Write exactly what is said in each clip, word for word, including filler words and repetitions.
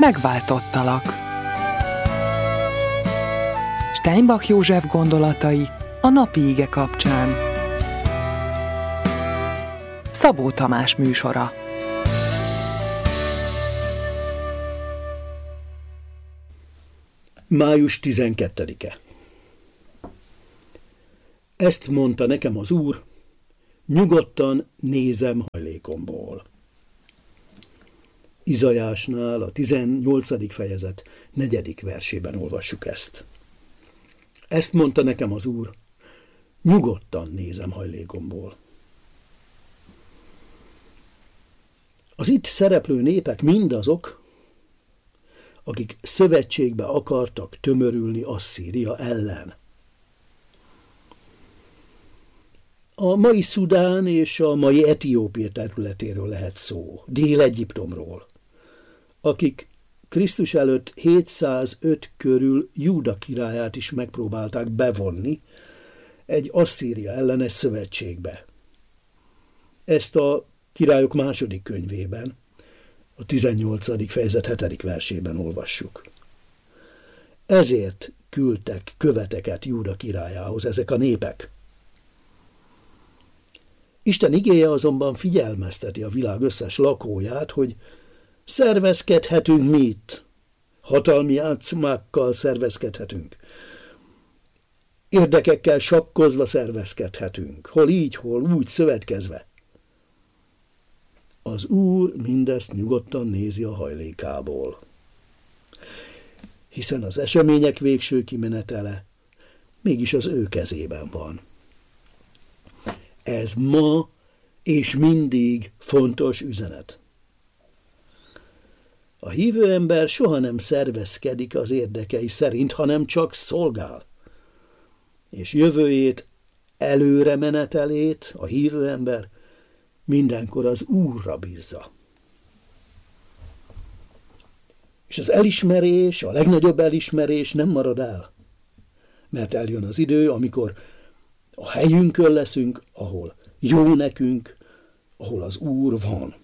Megváltottalak. Steinbach József gondolatai a napi ige kapcsán. Szabó Tamás műsora. május tizenkettedike. Ezt mondta nekem az Úr, nyugodtan nézem hajlékomból. Izaiásnál a tizennyolcadik fejezet negyedik versében olvassuk ezt. Ezt mondta nekem az Úr, nyugodtan nézem hajlékomból. Az itt szereplő népek mindazok, akik szövetségbe akartak tömörülni Asszíria ellen. A mai Szudán és a mai Etiópia területéről lehet szó, Dél-Egyiptomról, akik Krisztus előtt hétszázöt körül Júda királyát is megpróbálták bevonni egy Asszíria ellenes szövetségbe. Ezt a Királyok második könyvében, a tizennyolcadik fejezet hetedik versében olvassuk. Ezért küldtek követeket Júda királyához ezek a népek. Isten igéje azonban figyelmezteti a világ összes lakóját, hogy szervezkedhetünk mi itt, hatalmi játszmákkal szervezkedhetünk, érdekekkel sakkozva szervezkedhetünk, hol így, hol úgy szövetkezve. Az Úr mindezt nyugodtan nézi a hajlékából, hiszen az események végső kimenetele mégis az ő kezében van. Ez ma és mindig fontos üzenet. A hívő ember soha nem szervezkedik az érdekei szerint, hanem csak szolgál. És jövőjét, előre menetelét a hívő ember mindenkor az Úrra bízza. És az elismerés, a legnagyobb elismerés nem marad el, mert eljön az idő, amikor a helyünkön leszünk, ahol jó nekünk, ahol az Úr van.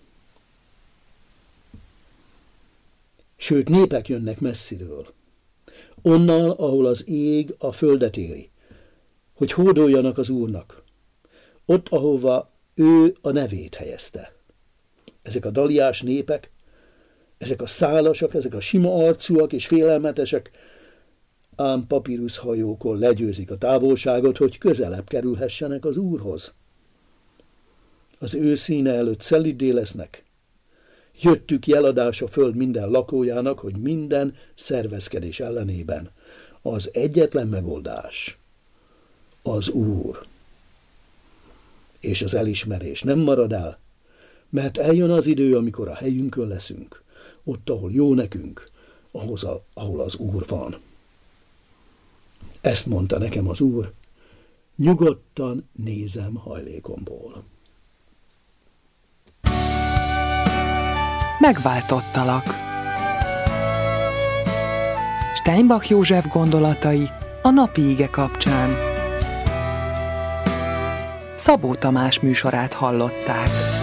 Sőt, népek jönnek messziről, onnan, ahol az ég a földet éri, hogy hódoljanak az Úrnak, ott, ahova ő a nevét helyezte. Ezek a daliás népek, ezek a szálasak, ezek a sima arcúak és félelmetesek, ám papíruszhajókon legyőzik a távolságot, hogy közelebb kerülhessenek az Úrhoz. Az ő színe előtt szelíddé lesznek. Jöttük jeladás a föld minden lakójának, hogy minden szervezkedés ellenében az egyetlen megoldás az Úr. És az elismerés nem marad el, mert eljön az idő, amikor a helyünkön leszünk, ott, ahol jó nekünk, ahhoz a, ahol az Úr van. Ezt mondta nekem az Úr, nyugodtan nézem hajlékomból. Megváltottalak. Steinbach József gondolatai a napi ige kapcsán. Szabó Tamás műsorát hallották.